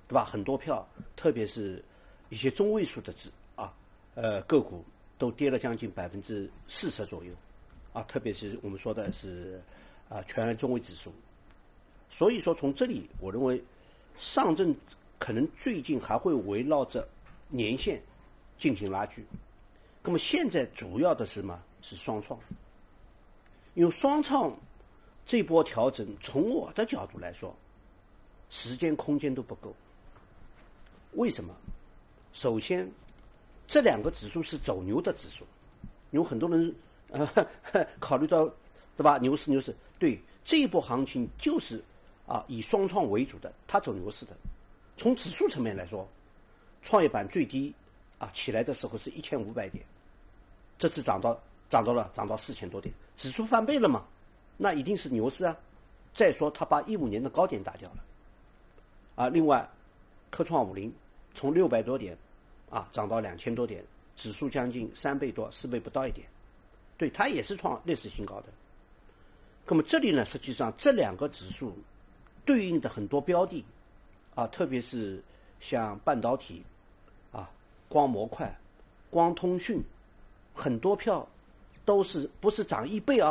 对吧？很多票，特别是一些中位数的个股都跌了将近40%左右，特别是我们说的是全安中位指数。所以说从这里，我认为上证可能最近还会围绕着年线进行拉锯。那么现在主要的是什么？是双创。因为双创这波调整，从我的角度来说，时间空间都不够。为什么？首先，这两个指数是走牛的指数，有很多人考虑到，对吧？牛市，对，这一波行情就是以双创为主的，它走牛市的。从指数层面来说，创业板最低起来的时候是1500点，这次涨到4000多点，指数翻倍了嘛？那一定是牛市啊！再说它把15年的高点打掉了，另外，科创50从600多点涨到2000多点，指数将近3倍多，4倍不到一点，对，它也是创历史新高的。那么这里呢，实际上这两个指数对应的很多标的特别是像半导体光模块、光通讯，很多票都是不是涨1倍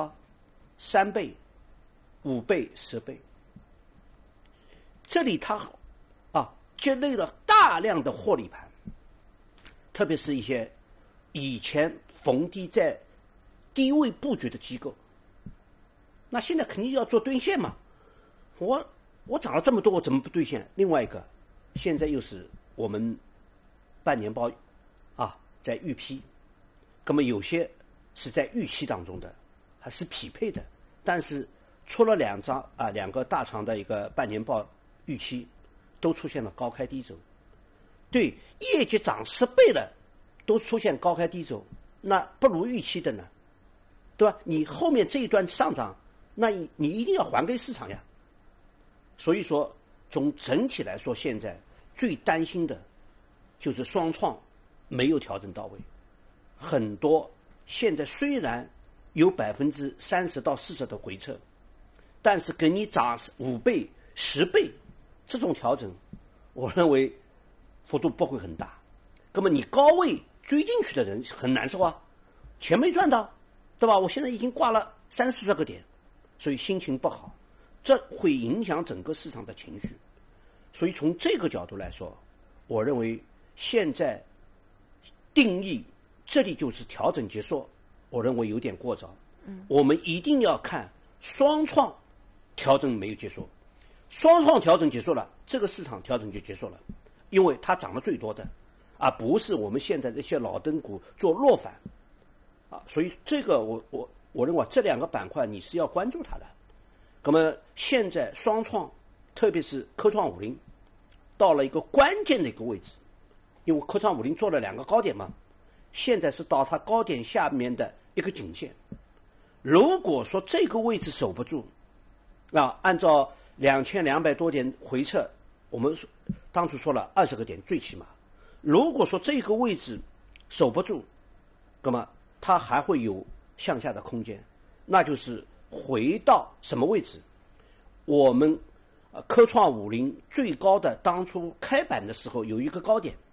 3倍、5倍、10倍。这里它积累了大量的获利盘，特别是一些以前逢低在低位布局的机构，那现在肯定要做兑现嘛。我涨了这么多，我怎么不兑现？另外一个，现在又是我们半年报在预批，那么有些是在预期当中的，还是匹配的，但是出了两个大厂的一个半年报预期，都出现了高开低走。对，业绩涨10倍了，都出现高开低走，那不如预期的呢，对吧？你后面这一段上涨，那你一定要还给市场呀。所以说，从整体来说，现在最担心的就是双创没有调整到位。很多现在虽然有30%到40%的回撤，但是给你涨5倍、10倍，这种调整，我认为幅度不会很大。那么你高位追进去的人很难受钱没赚到，对吧？我现在已经挂了30-40个点，所以心情不好，这会影响整个市场的情绪。所以从这个角度来说，我认为现在定义这里就是调整结束，我认为有点过早。我们一定要看双创调整没有结束，双创调整结束了，这个市场调整就结束了，因为它涨得最多的，而不是我们现在这些老灯股做弱反所以这个我认为这两个板块你是要关注它的。那么现在双创，特别是科创50到了一个关键的一个位置，因为科创50做了2个高点嘛，现在是到它高点下面的一个颈线。如果说这个位置守不住，按照2200多点回撤，我们当初说了20个点最起码，如果说这个位置守不住，那么它还会有向下的空间，那就是回到什么位置？我们科创50最高的当初开板的时候有一个高点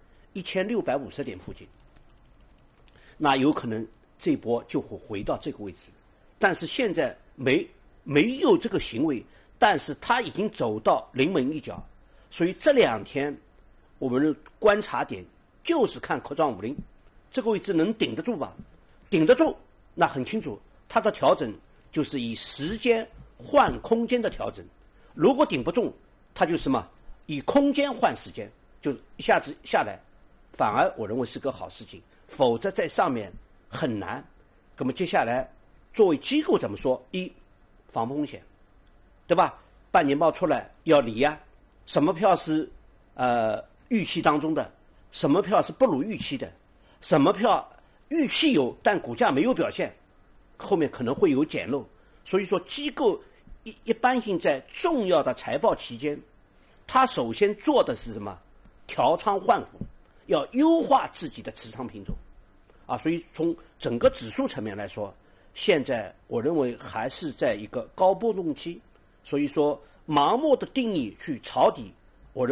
1650点附近，那有可能这波就会回到这个位置。但是现在没有这个行为，但是它已经走到临门一脚，所以这2天我们的观察点就是看科创50这个位置能顶得住吧？顶得住，那很清楚，它的调整就是以时间换空间的调整。如果顶不住，它就是什么？以空间换时间，就一下子下来，反而我认为是个好事情。否则在上面很难。那么接下来作为机构怎么说？防风险，对吧？半年报出来要理什么票是预期当中的，什么票是不如预期的，什么票预期有但股价没有表现，后面可能会有捡漏。所以说机构一般性在重要的财报期间，他首先做的是什么？调仓换股，要优化自己的持仓品种所以从整个指数层面来说，现在我认为还是在一个高波动期。所以说盲目的定义去抄底，